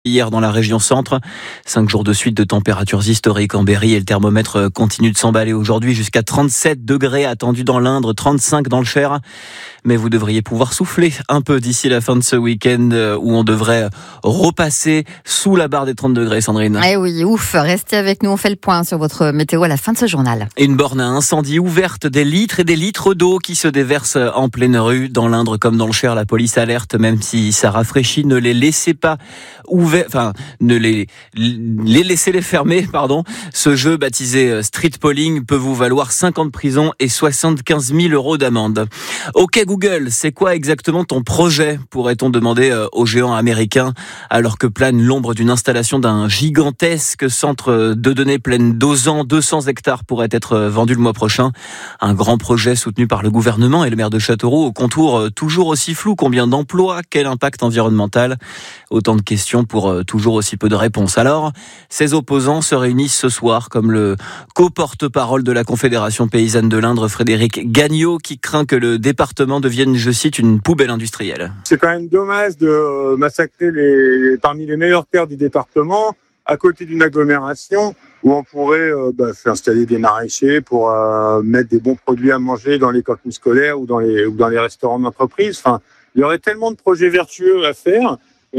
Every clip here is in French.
Hier dans la région centre, 5 jours de suite de températures historiques en Berry et le thermomètre continue de s'emballer aujourd'hui jusqu'à 37 degrés attendus dans l'Indre, 35 dans le Cher. Mais vous devriez pouvoir souffler un peu d'ici la fin de ce week-end où on devrait repasser sous la barre des 30 degrés, Sandrine. Eh oui, ouf, restez avec nous, on fait le point sur votre météo à la fin de ce journal. Une borne à incendie ouverte, des litres et des litres d'eau qui se déversent en pleine rue. Dans l'Indre comme dans le Cher, la police alerte, même si ça rafraîchit, ne les laissez pas ne les laissez les fermer, pardon. Ce jeu baptisé Street Polling peut vous valoir 5 ans de prison et 75 000 € d'amende. Ok Google, c'est quoi exactement ton projet, pourrait-on demander aux géants américains, alors que plane l'ombre d'une installation d'un gigantesque centre de données pleine d'ozan. 200 hectares pourraient être vendus le mois prochain. Un grand projet soutenu par le gouvernement et le maire de Châteauroux, au contour toujours aussi flou. Combien d'emplois? Quel impact environnemental? Autant de questions pour toujours aussi peu de réponses. Alors, ces opposants se réunissent ce soir, comme le co-porte-parole de la Confédération paysanne de l'Indre, Frédéric Gagnon, qui craint que le département devienne, je cite, une poubelle industrielle. C'est quand même dommage de massacrer parmi les meilleures terres du département à côté d'une agglomération où on pourrait faire installer des maraîchers pour mettre des bons produits à manger dans les cantines scolaires ou dans les restaurants d'entreprise. Enfin, il y aurait tellement de projets vertueux à faire.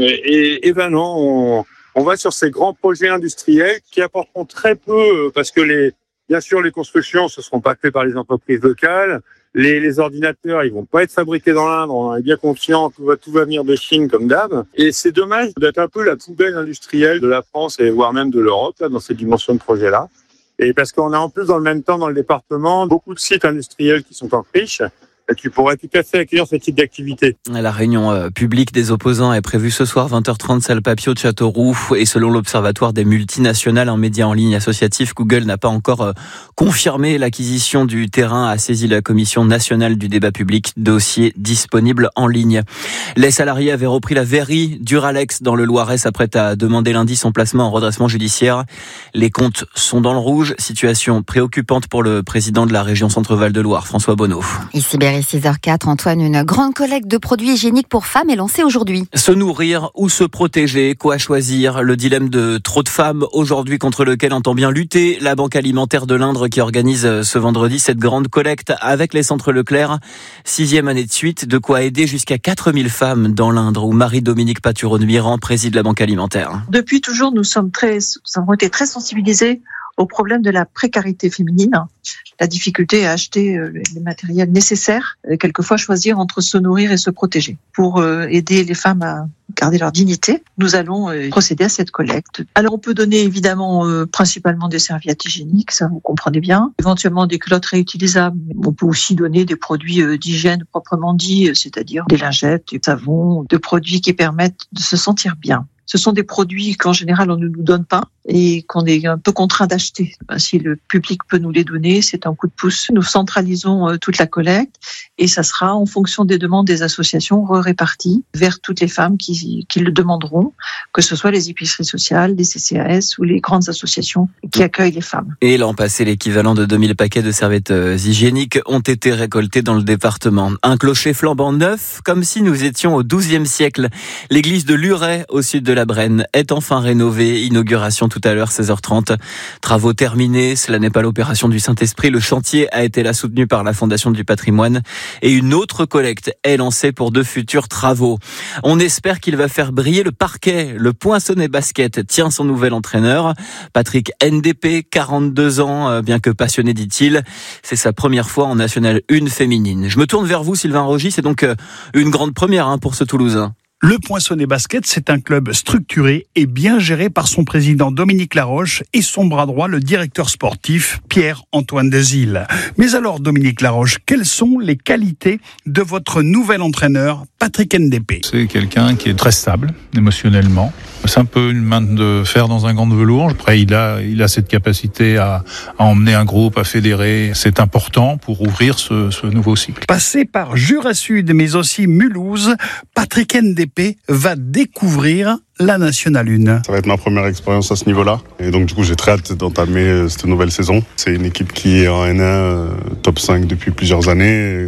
Et ben non, on va sur ces grands projets industriels qui apporteront très peu, parce que bien sûr les constructions ce seront pas faites par les entreprises locales, les ordinateurs ils vont pas être fabriqués dans l'Indre, on est bien confiant que tout va venir de Chine comme d'hab, et c'est dommage d'être un peu la poubelle industrielle de la France et voire même de l'Europe là, dans cette dimension de projet là. Et parce qu'on a en plus dans le même temps dans le département beaucoup de sites industriels qui sont en friche, qui pourrait tout à fait accueillir ce type d'activité. La réunion publique des opposants est prévue ce soir 20h30 salle Papio de Châteauroux, et selon l'Observatoire des multinationales en médias en ligne associatifs, Google n'a pas encore confirmé l'acquisition du terrain, a saisi la Commission nationale du débat public, dossier disponible en ligne. Les salariés avaient repris la verrie d'Uralex dans le Loiret, s'apprête à demander lundi son placement en redressement judiciaire. Les comptes sont dans le rouge, situation préoccupante pour le président de la région Centre-Val de Loire, François Bonneau. Ici Berry 6h04, Antoine, une grande collecte de produits hygiéniques pour femmes est lancée aujourd'hui. Se nourrir ou se protéger, quoi choisir? Le dilemme de trop de femmes aujourd'hui, contre lequel entend bien lutter la Banque alimentaire de l'Indre, qui organise ce vendredi cette grande collecte avec les centres Leclerc. 6e année de suite, de quoi aider jusqu'à 4000 femmes dans l'Indre, où Marie-Dominique Patureau-Mirand préside la Banque alimentaire. Depuis toujours, nous avons été très sensibilisés au problème de la précarité féminine, la difficulté à acheter les matériels nécessaires, et quelquefois choisir entre se nourrir et se protéger. Pour aider les femmes à garder leur dignité, nous allons procéder à cette collecte. Alors on peut donner évidemment principalement des serviettes hygiéniques, ça vous comprenez bien, éventuellement des culottes réutilisables. On peut aussi donner des produits d'hygiène proprement dit, c'est-à-dire des lingettes, des savons, des produits qui permettent de se sentir bien. Ce sont des produits qu'en général on ne nous donne pas et qu'on est un peu contraint d'acheter. Si le public peut nous les donner, c'est un coup de pouce. Nous centralisons toute la collecte et ça sera en fonction des demandes des associations réparties vers toutes les femmes qui le demanderont, que ce soit les épiceries sociales, les CCAS ou les grandes associations qui accueillent les femmes. Et l'an passé, l'équivalent de 2000 paquets de serviettes hygiéniques ont été récoltés dans le département. Un clocher flambant neuf, comme si nous étions au XIIe siècle. L'église de Luret, au sud de la Brenne, est enfin rénovée. Inauguration tout à l'heure, 16h30. Travaux terminés, cela n'est pas l'opération du Saint-Esprit. Le chantier a été là soutenu par la Fondation du Patrimoine. Et une autre collecte est lancée pour de futurs travaux. On espère qu'il va faire briller le parquet. Le Poinçonnet Basket tient son nouvel entraîneur, Patrick NDP, 42 ans, bien que passionné, dit-il. C'est sa première fois en National 1 féminine. Je me tourne vers vous, Sylvain Rogy. C'est donc une grande première pour ce Toulousain. Le Poinçonnet Basket, c'est un club structuré et bien géré par son président Dominique Laroche et son bras droit, le directeur sportif Pierre-Antoine Desilles. Mais alors, Dominique Laroche, quelles sont les qualités de votre nouvel entraîneur, Patrick NDP? C'est quelqu'un qui est très stable émotionnellement. C'est un peu une main de fer dans un gant de velours. Après, il a cette capacité à emmener un groupe, à fédérer. C'est important pour ouvrir ce nouveau cycle. Passé par Jura Sud, mais aussi Mulhouse, Patrick NDP va découvrir la Nationale 1. Ça va être ma première expérience à ce niveau-là. Et donc, du coup, j'ai très hâte d'entamer cette nouvelle saison. C'est une équipe qui est en N1 top 5 depuis plusieurs années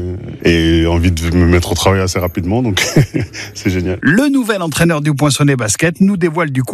et envie de me mettre au travail assez rapidement, donc c'est génial. Le nouvel entraîneur du Poinçonnet Basket nous dévoile du coup